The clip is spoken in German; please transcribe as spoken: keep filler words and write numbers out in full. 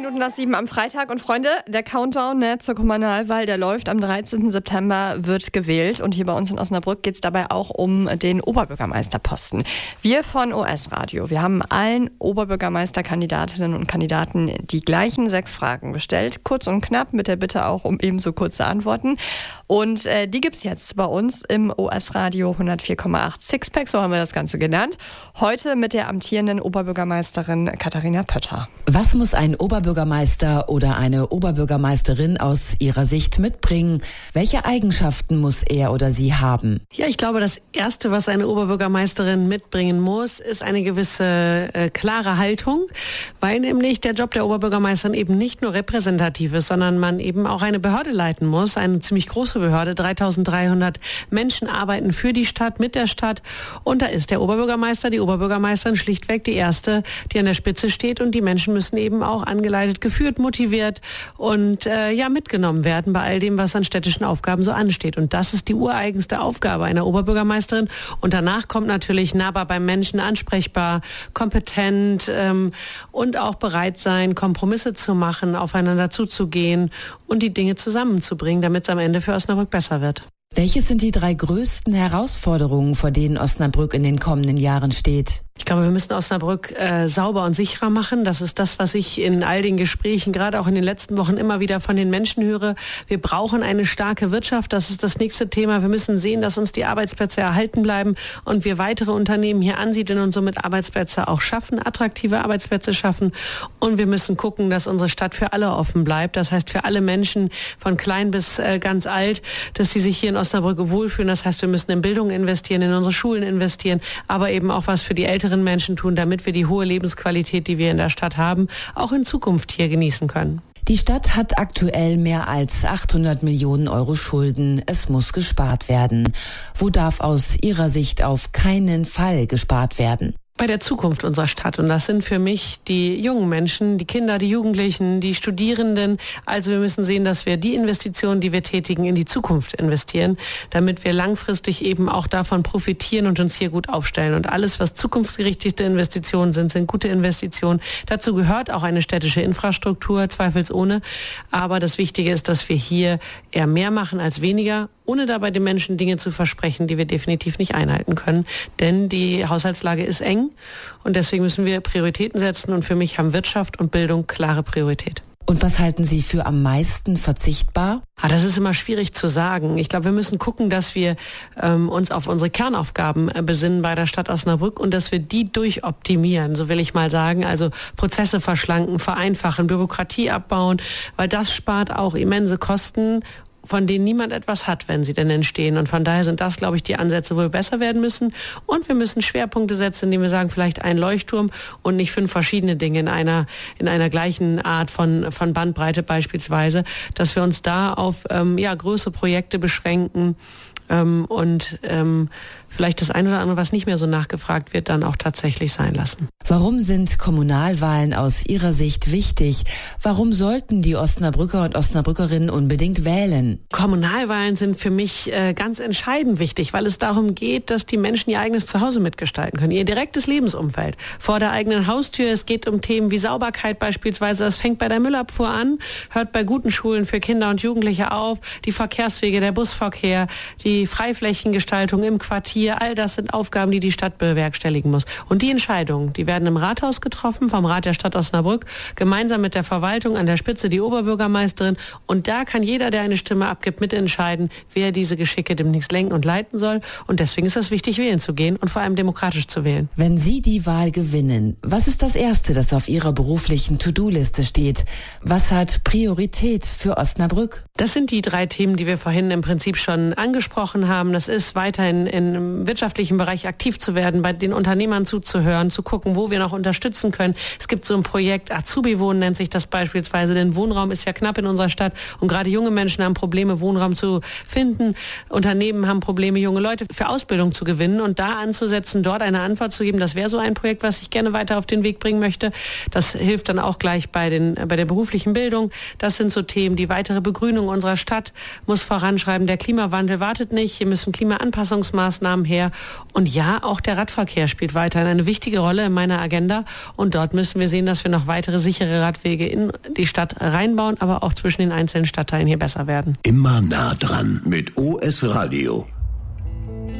Minuten nach sieben am Freitag. Und Freunde, der Countdown ne, zur Kommunalwahl, der läuft. Am dreizehnten September wird gewählt. Und hier bei uns in Osnabrück geht es dabei auch um den Oberbürgermeisterposten. Wir von O S Radio, wir haben allen Oberbürgermeisterkandidatinnen und Kandidaten die gleichen sechs Fragen gestellt. Kurz und knapp, mit der Bitte auch um ebenso kurze Antworten. Und äh, die gibt's jetzt bei uns im O S Radio hundertvier Komma acht Sixpack, so haben wir das Ganze genannt. Heute mit der amtierenden Oberbürgermeisterin Katharina Pötter. Was muss ein Oberbürgermeister oder eine Oberbürgermeisterin aus Ihrer Sicht mitbringen? Welche Eigenschaften muss er oder sie haben? Ja, ich glaube, das Erste, was eine Oberbürgermeisterin mitbringen muss, ist eine gewisse äh, klare Haltung, weil nämlich der Job der Oberbürgermeisterin eben nicht nur repräsentativ ist, sondern man eben auch eine Behörde leiten muss, eine ziemlich große Behörde. dreitausenddreihundert Menschen arbeiten für die Stadt, mit der Stadt, und da ist der Oberbürgermeister, die Oberbürgermeisterin schlichtweg die Erste, die an der Spitze steht, und die Menschen müssen eben auch angeleitet, geführt, motiviert und äh, ja mitgenommen werden bei all dem, was an städtischen Aufgaben so ansteht. Und das ist die ureigenste Aufgabe einer Oberbürgermeisterin. Und danach kommt natürlich nahbar beim Menschen, ansprechbar, kompetent ähm, und auch bereit sein, Kompromisse zu machen, aufeinander zuzugehen und die Dinge zusammenzubringen, damit es am Ende für Osnabrück besser wird. Welches sind die drei größten Herausforderungen, vor denen Osnabrück in den kommenden Jahren steht? Ich glaube, wir müssen Osnabrück äh, sauber und sicherer machen. Das ist das, was ich in all den Gesprächen, gerade auch in den letzten Wochen, immer wieder von den Menschen höre. Wir brauchen eine starke Wirtschaft. Das ist das nächste Thema. Wir müssen sehen, dass uns die Arbeitsplätze erhalten bleiben und wir weitere Unternehmen hier ansiedeln und somit Arbeitsplätze auch schaffen, attraktive Arbeitsplätze schaffen. Und wir müssen gucken, dass unsere Stadt für alle offen bleibt. Das heißt, für alle Menschen, von klein bis äh, ganz alt, dass sie sich hier in Osnabrück wohlfühlen. Das heißt, wir müssen in Bildung investieren, in unsere Schulen investieren, aber eben auch was für die älteren Menschen tun, damit wir die hohe Lebensqualität, die wir in der Stadt haben, auch in Zukunft hier genießen können. Die Stadt hat aktuell mehr als achthundert Millionen Euro Schulden. Es muss gespart werden. Wo darf aus Ihrer Sicht auf keinen Fall gespart werden? Bei der Zukunft unserer Stadt. Und das sind für mich die jungen Menschen, die Kinder, die Jugendlichen, die Studierenden. Also wir müssen sehen, dass wir die Investitionen, die wir tätigen, in die Zukunft investieren, damit wir langfristig eben auch davon profitieren und uns hier gut aufstellen. Und alles, was zukunftsgerichtete Investitionen sind, sind gute Investitionen. Dazu gehört auch eine städtische Infrastruktur, zweifelsohne. Aber das Wichtige ist, dass wir hier eher mehr machen als weniger, ohne dabei den Menschen Dinge zu versprechen, die wir definitiv nicht einhalten können. Denn die Haushaltslage ist eng und deswegen müssen wir Prioritäten setzen, und für mich haben Wirtschaft und Bildung klare Priorität. Und was halten Sie für am meisten verzichtbar? Ah, das ist immer schwierig zu sagen. Ich glaube, wir müssen gucken, dass wir ähm, uns auf unsere Kernaufgaben äh, besinnen bei der Stadt Osnabrück und dass wir die durchoptimieren, so will ich mal sagen. Also Prozesse verschlanken, vereinfachen, Bürokratie abbauen, weil das spart auch immense Kosten, von denen niemand etwas hat, wenn sie denn entstehen. Und von daher sind das, glaube ich, die Ansätze, wo wir besser werden müssen. Und wir müssen Schwerpunkte setzen, indem wir sagen, vielleicht ein Leuchtturm und nicht fünf verschiedene Dinge in einer, in einer gleichen Art von, von Bandbreite beispielsweise, dass wir uns da auf ähm, ja, größere Projekte beschränken ähm, und ähm, vielleicht das eine oder andere, was nicht mehr so nachgefragt wird, dann auch tatsächlich sein lassen. Warum sind Kommunalwahlen aus Ihrer Sicht wichtig? Warum sollten die Osnabrücker und Osnabrückerinnen unbedingt wählen? Kommunalwahlen sind für mich äh, ganz entscheidend wichtig, weil es darum geht, dass die Menschen ihr eigenes Zuhause mitgestalten können, ihr direktes Lebensumfeld vor der eigenen Haustür. Es geht um Themen wie Sauberkeit beispielsweise. Das fängt bei der Müllabfuhr an, hört bei guten Schulen für Kinder und Jugendliche auf, die Verkehrswege, der Busverkehr, die Freiflächengestaltung im Quartier. All das sind Aufgaben, die die Stadt bewerkstelligen muss. Und die Entscheidungen, die werden im Rathaus getroffen, vom Rat der Stadt Osnabrück, gemeinsam mit der Verwaltung, an der Spitze die Oberbürgermeisterin. Und da kann jeder, der eine Stimme abgibt, mitentscheiden, wer diese Geschicke demnächst lenken und leiten soll. Und deswegen ist es wichtig, wählen zu gehen und vor allem demokratisch zu wählen. Wenn Sie die Wahl gewinnen, was ist das Erste, das auf Ihrer beruflichen To-Do-Liste steht? Was hat Priorität für Osnabrück? Das sind die drei Themen, die wir vorhin im Prinzip schon angesprochen haben. Das ist weiterhin in im wirtschaftlichen Bereich aktiv zu werden, bei den Unternehmern zuzuhören, zu gucken, wo wir noch unterstützen können. Es gibt so ein Projekt, Azubi-Wohnen nennt sich das beispielsweise, denn Wohnraum ist ja knapp in unserer Stadt und gerade junge Menschen haben Probleme, Wohnraum zu finden. Unternehmen haben Probleme, junge Leute für Ausbildung zu gewinnen, und da anzusetzen, dort eine Antwort zu geben, das wäre so ein Projekt, was ich gerne weiter auf den Weg bringen möchte. Das hilft dann auch gleich bei, den, bei der beruflichen Bildung. Das sind so Themen. Die weitere Begrünung unserer Stadt muss voranschreiben. Der Klimawandel wartet wird nicht, hier müssen Klimaanpassungsmaßnahmen her. Und ja, auch der Radverkehr spielt weiterhin eine wichtige Rolle in meiner Agenda. Und dort müssen wir sehen, dass wir noch weitere sichere Radwege in die Stadt reinbauen, aber auch zwischen den einzelnen Stadtteilen hier besser werden. Immer nah dran mit O S Radio.